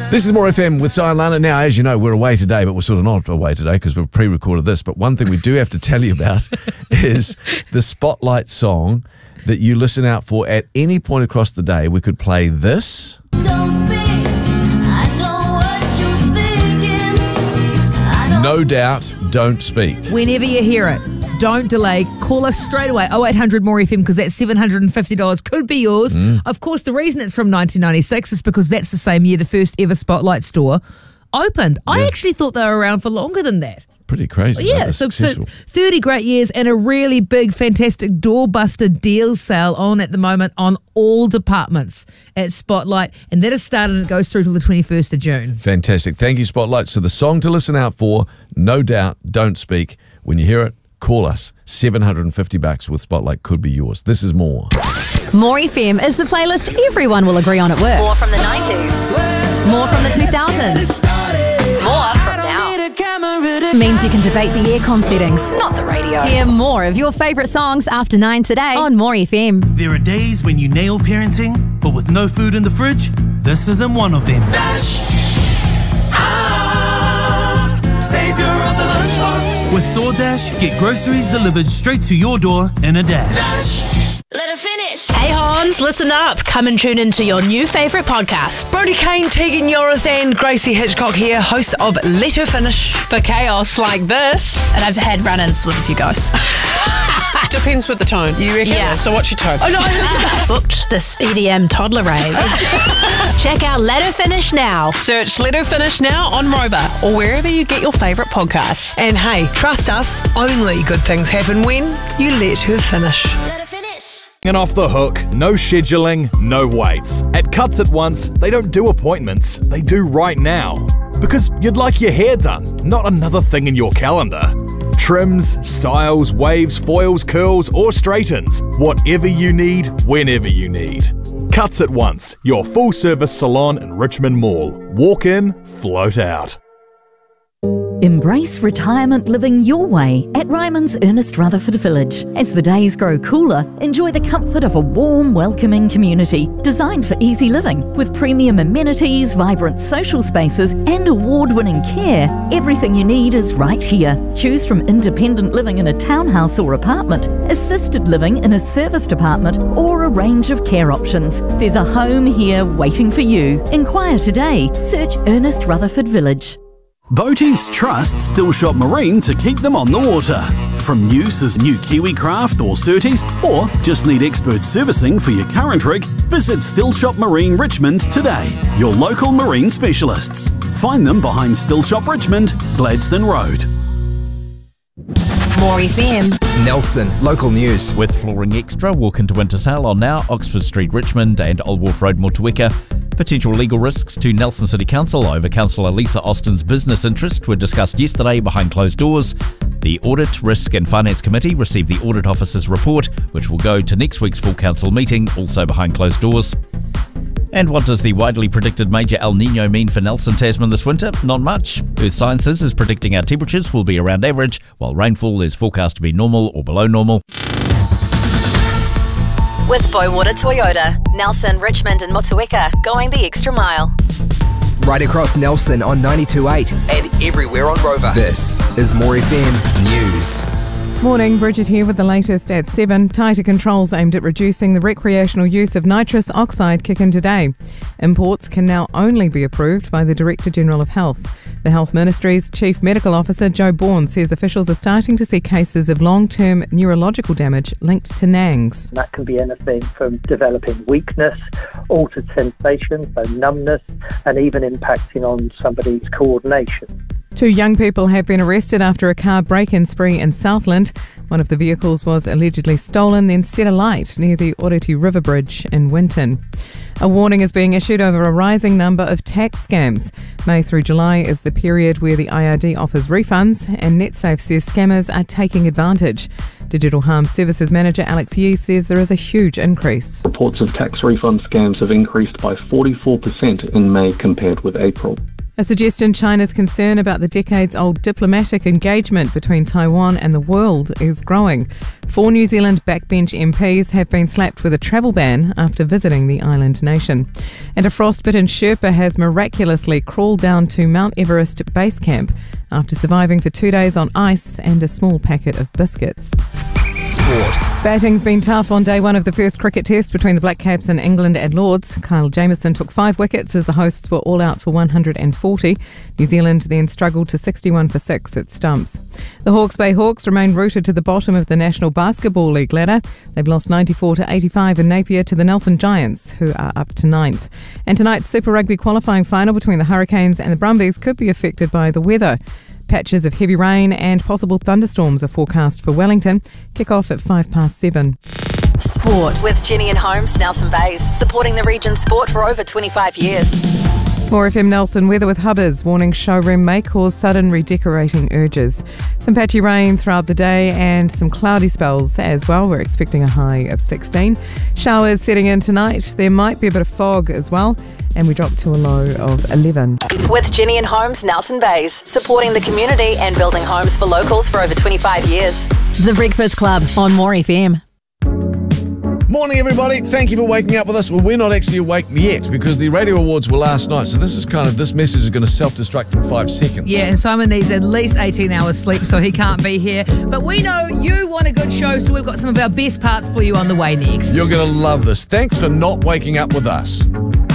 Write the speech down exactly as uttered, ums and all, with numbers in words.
This is More F M with Si and Lana. Now, as you know, we're away today, but we're sort of not away today because we've pre-recorded this. But one thing we do have to tell you about is the Spotlight song that you listen out for at any point across the day. We could play this. Don't speak, I know what you're thinking. I know No doubt, don't speak. Whenever you hear it, don't delay. Call us straight away. oh eight hundred more F M because that seven hundred fifty dollars could be yours. Mm. Of course, the reason it's from nineteen ninety-six is because that's the same year the first ever Spotlight store opened. I Yeah. actually thought they were around for longer than that. Pretty crazy. Yeah, They're so, so successful. thirty great years and a really big, fantastic doorbuster deal sale on at the moment on all departments at Spotlight. And that has started and it goes through till the twenty-first of June. Fantastic. Thank you, Spotlight. So the song to listen out for, No Doubt, Don't Speak. When you hear it, call us. seven hundred fifty bucks with Spotlight could be yours. This is More. More F M is the playlist everyone will agree on at work. More from the nineties. More from the two thousands. More from now. Means you can debate the aircon settings, not the radio. Hear more of your favourite songs after nine today on More F M. There are days when you nail parenting, but with no food in the fridge, this isn't one of them. Dash! Ah, savior of the lunchbox. With DoorDash, get groceries delivered straight to your door in a dash. Dash! let her finish. Hey Hans, listen up. Come and tune into your new favourite podcast. Brody Kane, Tegan Yorith and Gracie Hitchcock here, hosts of Let Her Finish. For chaos like this, and I've had run-ins with a few guys. Depends with the tone. You reckon? Yeah. So what's your tone? Oh no, I booked this E D M toddler rave. Check out Let Her Finish now. Search Let Her Finish now on Rover or wherever you get your favourite podcasts. And hey, trust us, only good things happen when you let her finish. Let her finish. And off the hook, no scheduling, no waits. At Cuts At Once, they don't do appointments, they do right now. Because you'd like your hair done, not another thing in your calendar. Trims, styles, waves, foils, curls, or straightens. Whatever you need, whenever you need. Cuts At Once, your full-service salon in Richmond Mall. Walk in, float out. Embrace retirement living your way at Ryman's Ernest Rutherford Village. As the days grow cooler, enjoy the comfort of a warm, welcoming community designed for easy living with premium amenities, vibrant social spaces and award-winning care. Everything you need is right here. Choose from independent living in a townhouse or apartment, assisted living in a serviced apartment or a range of care options. There's a home here waiting for you. Inquire today. Search Ernest Rutherford Village. Boaties trust Still Shot Marine to keep them on the water. From use as new Kiwi craft or Surtees, or just need expert servicing for your current rig, visit Still Shot Marine Richmond today. Your local marine specialists. Find them behind Still Shot Richmond, Gladstone Road. More F M. Nelson, local news. With Flooring Extra, walk into winter sale on now, Oxford Street, Richmond and Old Wharf Road, Motueka. Potential legal risks to Nelson City Council over Councillor Lisa Austin's business interest were discussed yesterday behind closed doors. The Audit, Risk and Finance Committee received the Audit Officer's report, which will go to next week's full council meeting, also behind closed doors. And what does the widely predicted major El Niño mean for Nelson Tasman this winter? Not much. Earth Sciences is predicting our temperatures will be around average, while rainfall is forecast to be normal or below normal. With Boywater Toyota, Nelson, Richmond and Motueka, going the extra mile. Right across Nelson on ninety-two point eight and everywhere on Rover. This is More F M News. Morning, Bridget here with the latest at seven. Tighter controls aimed at reducing the recreational use of nitrous oxide kick in today. Imports can now only be approved by the Director General of Health. The Health Ministry's Chief Medical Officer Joe Bourne says officials are starting to see cases of long-term neurological damage linked to NANGs. That can be anything from developing weakness, altered sensation, so numbness, and even impacting on somebody's coordination. Two young people have been arrested after a car break-in spree in Southland. One of the vehicles was allegedly stolen, then set alight near the Oreti River Bridge in Winton. A warning is being issued over a rising number of tax scams. May through July is the period where the I R D offers refunds, and NetSafe says scammers are taking advantage. Digital Harm Services Manager Alex Yee says there is a huge increase. Reports of tax refund scams have increased by forty-four percent in May compared with April. A suggestion China's concern about the decades-old diplomatic engagement between Taiwan and the world is growing. Four New Zealand backbench M Ps have been slapped with a travel ban after visiting the island nation. And a frostbitten Sherpa has miraculously crawled down to Mount Everest base camp after surviving for two days on ice and a small packet of biscuits. Sport. Batting's been tough on day one of the first cricket test between the Black Caps and England at Lords. Kyle Jamieson took five wickets as the hosts were all out for one hundred forty. New Zealand then struggled to sixty-one for six at stumps. The Hawke's Bay Hawks remain rooted to the bottom of the National Basketball League ladder. They've lost ninety-four to eighty-five in Napier to the Nelson Giants, who are up to ninth. And tonight's Super Rugby qualifying final between the Hurricanes and the Brumbies could be affected by the weather. Patches of heavy rain and possible thunderstorms are forecast for Wellington. Kick off at five past seven. Sport with Jenny and Holmes, Nelson Bays, supporting the region's sport for over twenty-five years. More F M Nelson weather with Hubbers, warning showroom may cause sudden redecorating urges. Some patchy rain throughout the day and some cloudy spells as well. We're expecting a high of sixteen. Showers setting in tonight. There might be a bit of fog as well, and we drop to a low of eleven. With Jenny and Holmes, Nelson Bays, supporting the community and building homes for locals for over twenty-five years. The Breakfast Club on More F M. Morning, everybody. Thank you for waking up with us. Well, we're not actually awake yet because the Radio Awards were last night. So this is kind of, this message is going to self-destruct in five seconds. Yeah, and Simon needs at least eighteen hours sleep, so he can't be here. But we know you want a good show, so we've got some of our best parts for you on the way next. You're going to love this. Thanks for not waking up with us.